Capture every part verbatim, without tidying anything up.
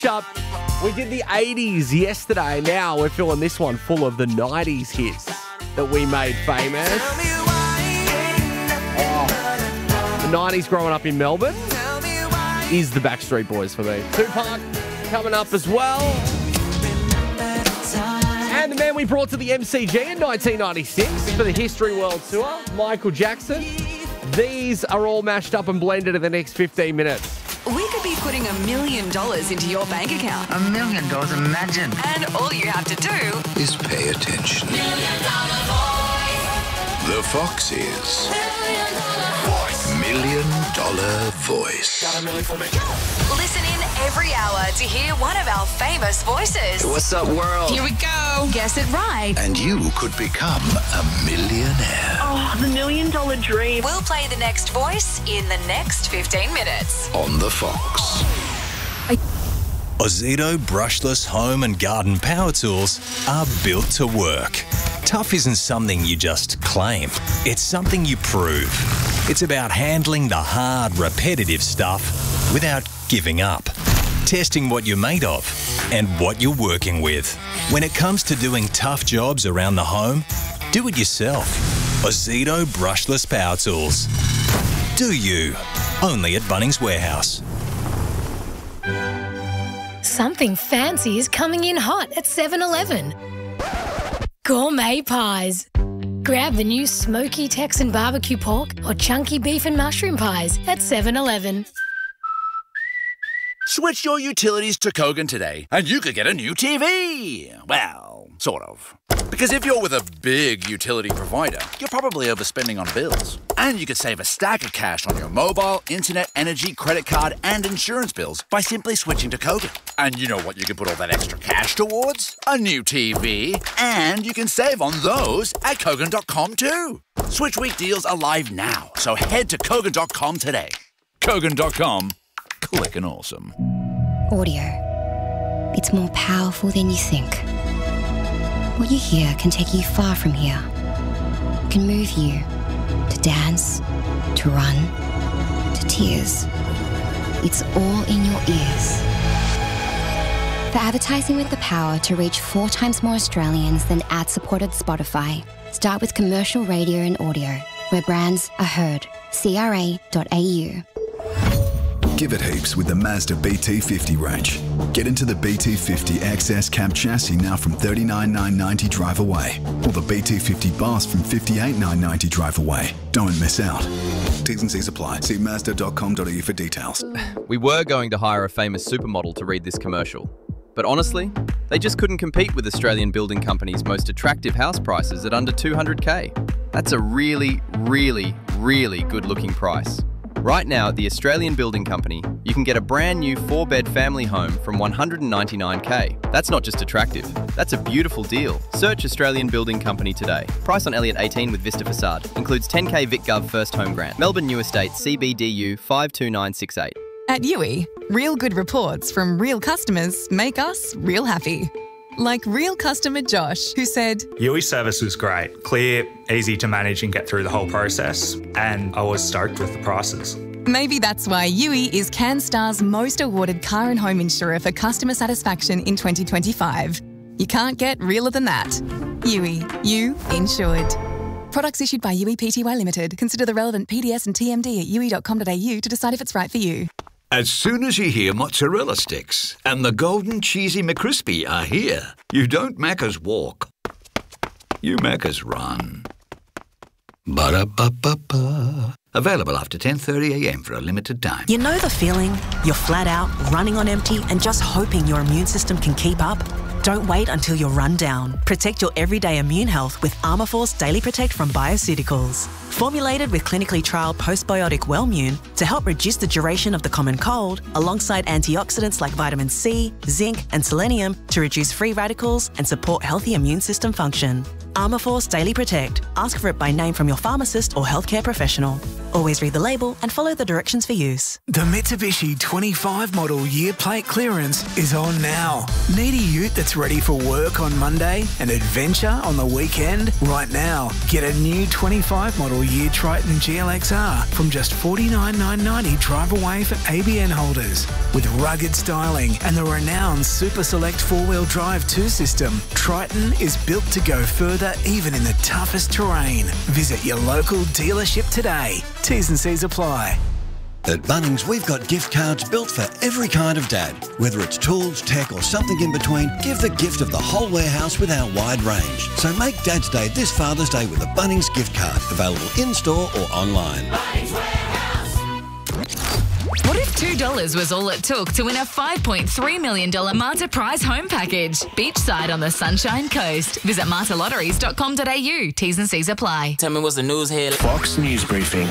Up. We did the eighties yesterday. Now we're filling this one full of the nineties hits that we made famous. Oh, the nineties growing up in Melbourne is the Backstreet Boys for me. Tupac coming up as well. And the man we brought to the M C G in nineteen ninety-six for the History World Tour, Michael Jackson. These are all mashed up and blended in the next fifteen minutes. We could be putting a million dollars into your bank account. A million dollars, imagine. And all you have to do is pay attention. Million Dollar Voice. The Foxes. Million Dollar Voice. Million Dollar Voice. Got a million for me. Listen in every hour to hear one of our famous voices. What's up, world? Here we go. Guess it right. And you could become a millionaire. Oh, the million dollar dream. We'll play the next voice in the next fifteen minutes. On the Fox. Ozito brushless home and garden power tools are built to work. Tough isn't something you just claim. It's something you prove. It's about handling the hard, repetitive stuff without giving up. Testing what you're made of and what you're working with. When it comes to doing tough jobs around the home, do it yourself. Ozito brushless power tools. Do you? Only at Bunnings Warehouse. Something fancy is coming in hot at seven eleven. Gourmet pies. Grab the new smoky Texan barbecue pork or chunky beef and mushroom pies at seven eleven. Switch your utilities to Kogan today, and you could get a new T V. Well, sort of. Because if you're with a big utility provider, you're probably overspending on bills. And you could save a stack of cash on your mobile, internet, energy, credit card, and insurance bills by simply switching to Kogan. And you know what you can put all that extra cash towards? A new T V. And you can save on those at Kogan dot com too. Switch week deals are live now, so head to Kogan dot com today. Kogan dot com. Click and awesome. Audio. It's more powerful than you think. What you hear can take you far from here. It can move you to dance, to run, to tears. It's all in your ears. For advertising with the power to reach four times more Australians than ad-supported Spotify, start with commercial radio and audio, where brands are heard. C R A dot A U. Give it heaps with the Mazda B T fifty range. Get into the B T fifty X S cab chassis now from thirty-nine thousand nine hundred ninety drive away, or the B T fifty Bus from fifty-eight thousand nine hundred ninety drive away. Don't miss out. T's and C's apply. See Mazda dot com dot A U for details. We were going to hire a famous supermodel to read this commercial, but honestly, they just couldn't compete with Australian building companies' most attractive house prices at under two hundred K. That's a really, really, really good-looking price. Right now at the Australian Building Company, you can get a brand new four-bed family home from one hundred ninety-nine K. That's not just attractive, that's a beautiful deal. Search Australian Building Company today. Price on Elliott eighteen with Vista Facade. Includes ten K VicGov first home grant. Melbourne New Estate C B D U five two nine six eight. At U I, real good reports from real customers make us real happy. Like real customer Josh, who said, U I service was great, clear, easy to manage and get through the whole process, and I was stoked with the prices. Maybe that's why U I is CanStar's most awarded car and home insurer for customer satisfaction in twenty twenty-five. You can't get realer than that. U I, you insured. Products issued by U I Pty Limited. Consider the relevant P D S and T M D at U I dot com dot A U to decide if it's right for you. As soon as you hear mozzarella sticks and the golden cheesy McCrispy are here, you don't Macca's walk. You Macca's run. Ba-da-ba-ba-ba. Available after ten thirty a m for a limited time. You know the feeling? You're flat out, running on empty and just hoping your immune system can keep up? Don't wait until you're run down. Protect your everyday immune health with Armourforce Daily Protect from Bioceuticals. Formulated with clinically trialled postbiotic Wellmune to help reduce the duration of the common cold, alongside antioxidants like vitamin C, zinc and selenium to reduce free radicals and support healthy immune system function. Armourforce Daily Protect. Ask for it by name from your pharmacist or healthcare professional. Always read the label and follow the directions for use. The Mitsubishi twenty-five model year plate clearance is on now. Need a ute that's ready for work on Monday and adventure on the weekend? Right now, get a new twenty-five model year Triton G L X R from just forty-nine thousand nine hundred ninety dollars drive away for A B N holders. With rugged styling and the renowned Super Select four-wheel drive two system, Triton is built to go further even in the toughest terrain. Visit your local dealership today. T's and C's apply. At Bunnings, we've got gift cards built for every kind of dad. Whether it's tools, tech or something in between, give the gift of the whole warehouse with our wide range. So make Dad's Day this Father's Day with a Bunnings gift card, available in-store or online. Bunnings Warehouse. What if two dollars was all it took to win a five point three million dollars Marta Prize home package? Beachside on the Sunshine Coast. Visit marta lotteries dot com dot a u. T's and C's apply. Tell me what's the news here. Fox News Briefing.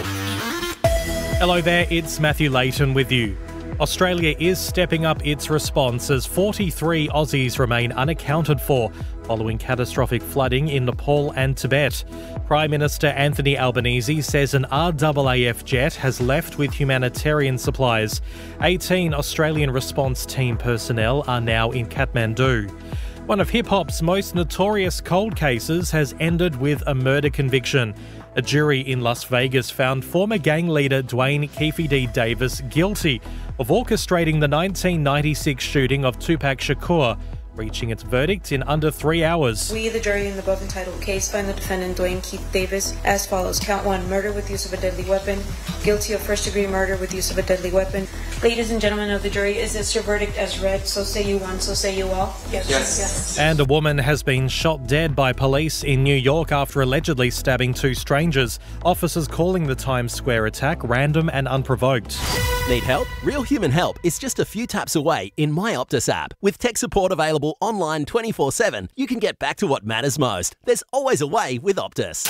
Hello there, it's Matthew Layton with you. Australia is stepping up its response as forty-three Aussies remain unaccounted for following catastrophic flooding in Nepal and Tibet. Prime Minister Anthony Albanese says an R A A F jet has left with humanitarian supplies. eighteen Australian response team personnel are now in Kathmandu. One of hip-hop's most notorious cold cases has ended with a murder conviction. A jury in Las Vegas found former gang leader Dwayne Keefe D. Davis guilty of orchestrating the nineteen ninety-six shooting of Tupac Shakur, reaching its verdict in under three hours. We, the jury in the above entitled case, find the defendant Dwayne Keith Davis as follows. Count one, murder with use of a deadly weapon. Guilty of first-degree murder with use of a deadly weapon. Ladies and gentlemen of the jury, is this your verdict as read? So say you one, so say you all. Yes. Yes. yes. And a woman has been shot dead by police in New York after allegedly stabbing two strangers. Officers calling the Times Square attack random and unprovoked. Need help? Real human help is just a few taps away in My Optus app. With tech support available online twenty-four seven, you can get back to what matters most. There's always a way with Optus.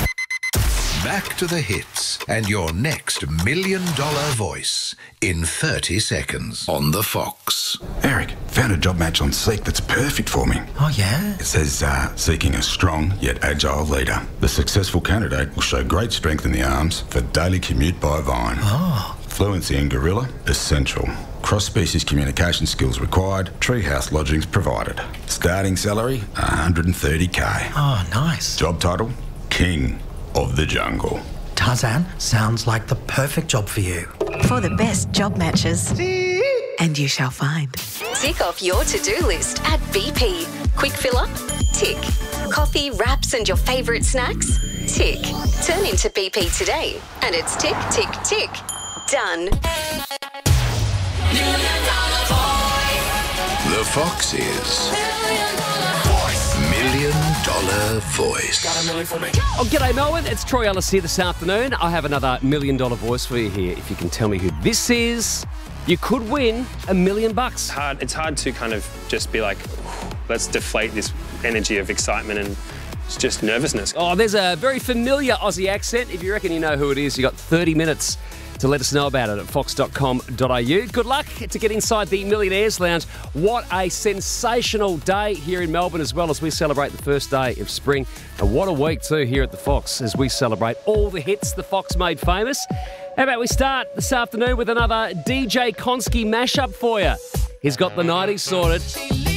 Back to the hits and your next million dollar voice in thirty seconds on The Fox. Eric, found a job match on Seek that's perfect for me. Oh, yeah? It says, uh, seeking a strong yet agile leader. The successful candidate will show great strength in the arms for daily commute by Vine. Oh. Fluency in Gorilla, essential. Cross-species communication skills required. Treehouse lodgings provided. Starting salary, one hundred thirty k. Oh, nice. Job title, King of the Jungle. Tarzan, sounds like the perfect job for you. For the best job matches. And you shall find. Tick off your to-do list at B P. Quick fill up? Tick. Coffee, wraps and your favourite snacks? Tick. Turn into B P today and it's tick, tick, tick. Done. The Fox is Million Dollar Voice. Got a million for me. Oh, g'day Melbourne. It's Troy Ellis here this afternoon. I have another million dollar voice for you here. If you can tell me who this is, you could win a million bucks. Hard. It's hard to kind of just be like, let's deflate this energy of excitement and it's just nervousness. Oh, there's a very familiar Aussie accent. If you reckon you know who it is, you got thirty minutes to let us know about it at fox dot com dot a u. Good luck to get inside the Millionaires Lounge. What a sensational day here in Melbourne as well as we celebrate the first day of spring. And what a week too here at the Fox as we celebrate all the hits the Fox made famous. How about we start this afternoon with another D J Konski mashup for you. He's got the nineties sorted.